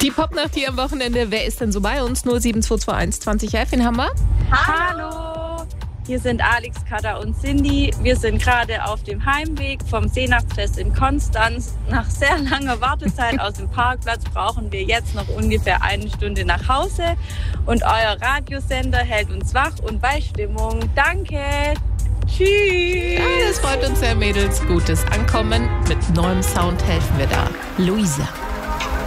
Die Popnacht hier am Wochenende. Wer ist denn so bei uns? 07221 2011. Wen haben wir? Hallo, hier sind Alex, Katha und Cindy. Wir sind gerade auf dem Heimweg vom Seenachtsfest in Konstanz. Nach sehr langer Wartezeit aus dem Parkplatz brauchen wir jetzt noch ungefähr 1 Stunde nach Hause. Und euer Radiosender hält uns wach und bei Stimmung. Danke. Tschüss. Ja, das freut uns sehr, Mädels. Gutes Ankommen. Mit neuem Sound helfen wir da. Luisa.